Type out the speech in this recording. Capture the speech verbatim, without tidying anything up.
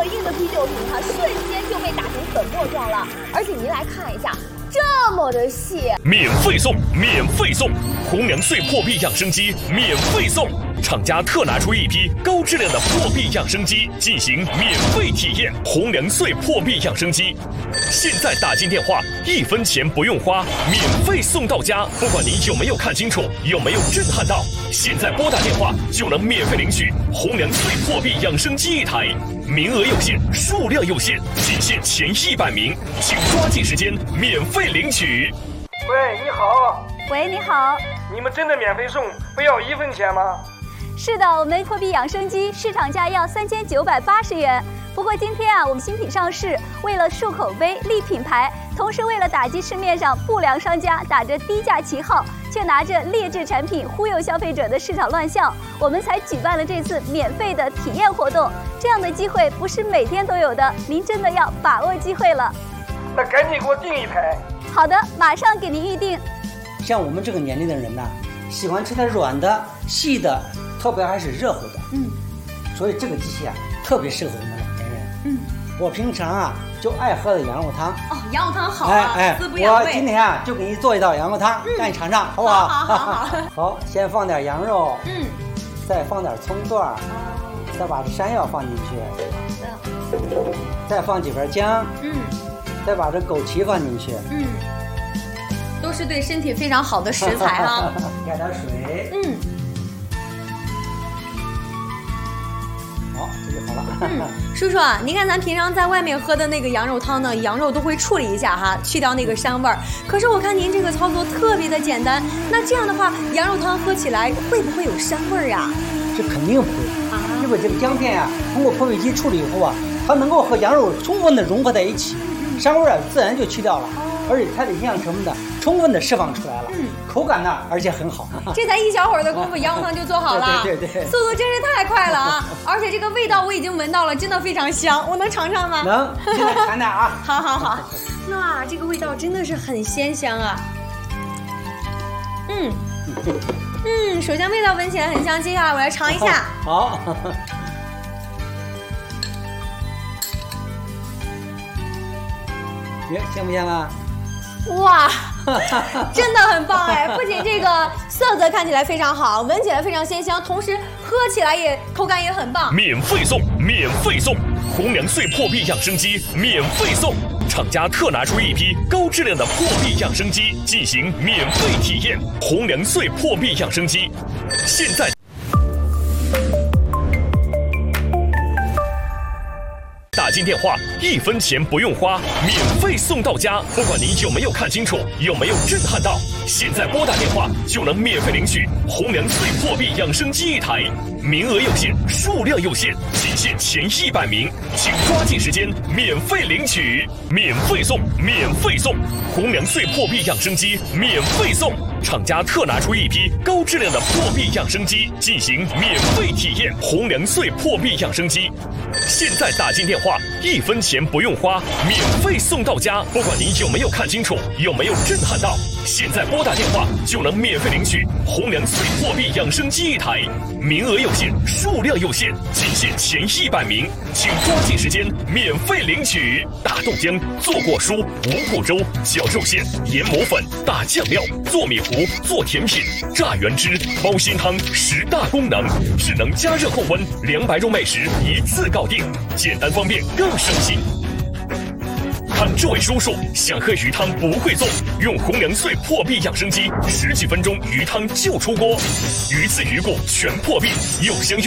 硬的啤酒瓶，它瞬间就被打成粉末状了。而且您来看一下，这么的细， 免费送，免费送，红娘穗破壁养生机免费送。厂家特拿出一批高质量的破壁养生机进行免费体验。红娘穗破壁养生机，现在打进电话，一分钱不用花，免费送到家。不管你有没有看清楚，有没有震撼到，现在拨打电话就能免费领取红娘穗破壁养生机一台。名额有限，数量有限，仅限前一百名，请抓紧时间免费领取。 喂，你好。 喂，你好。 你们真的免费送，不要一分钱吗？ 是的，我们破壁养生机市场价要三千九百八十元。不过今天啊，我们新品上市，为了树口碑、立品牌，同时为了打击市面上不良商家打着低价旗号，却拿着劣质产品忽悠消费者的市场乱象，我们才举办了这次免费的体验活动。这样的机会不是每天都有的，您真的要把握机会了。 那赶紧给我订一台。 好的，马上给您预定。 像我们这个年龄的人呢，喜欢吃点软的、细的，特别还是热乎的。嗯，所以这个机器啊，特别适合我们老年人。嗯，我平常啊就爱喝的羊肉汤。 哦，羊肉汤好啊， 哎哎， 滋补养胃。 我今天啊就给你做一道羊肉汤，让你尝尝，好不好？ 好好好好。 好，先放点羊肉， 嗯， 再放点葱段，哦，再把这山药放进去，好的，再放几瓣姜， 嗯， 再把这枸杞放进去， 嗯。都是对身体非常好的食材啊！ 加点水， 嗯， 好，这就好了。 嗯，叔叔啊，您看咱平常在外面喝的那个羊肉汤呢，羊肉都会处理一下哈，去掉那个膻味儿。可是我看您这个操作特别的简单，那这样的话，羊肉汤喝起来会不会有膻味儿呀？ 这肯定会啊，因为这个姜片啊，通过破壁机处理以后啊，它能够和羊肉充分的融合在一起，膻味儿啊自然就去掉了。而且它的营养成分呢，充分的释放出来了，嗯，口感呢，而且很好。 这才一小会儿的功夫，羊肉汤就做好了， 对对对， 速度真是太快了啊！而且这个味道我已经闻到了，真的非常香，我能尝尝吗？ 能，现在尝点啊！ 好好好，哇，这个味道真的是很鲜香啊！嗯嗯，首先味道闻起来很香，接下来我来尝一下。 好。耶，香不香啊？ 哇，真的很棒哎！不仅这个色泽看起来非常好，闻起来非常鲜香，同时喝起来也口感也很棒。 免费送，免费送，红娘穗破壁养生机免费送。厂家特拿出一批高质量的破壁养生机进行免费体验。红娘穗破壁养生机，现在。打进电话，一分钱不用花，免费送到家。不管你有没有看清楚，有没有震撼到，现在拨打电话就能免费领取红娘穗破壁养生机一台。名额有限，数量有限，仅限前一百名，请抓紧时间免费领取。免费送，免费送，红娘穗破壁养生机免费送。厂家特拿出一批高质量的破壁养生机进行免费体验。红娘穗破壁养生机，现在打进电话，一分钱不用花，免费送到家。不管你有没有看清楚，有没有震撼到，现在拨打电话就能免费领取红娘穗破壁养生机一台。名额有限，数量有限，仅限前一百名，请抓紧时间免费领取。大豆浆、做果蔬、五谷粥、绞肉馅、研磨粉、大酱料、做米糊、做甜品、榨原汁、煲鲜汤，十大功能，只能加热后温，两百种美食一次搞定，简单方便更省心。看这位叔叔想喝鱼汤不会做，用红娘穗破壁养生机，十几分钟鱼汤就出锅，鱼刺鱼骨全破壁，又香又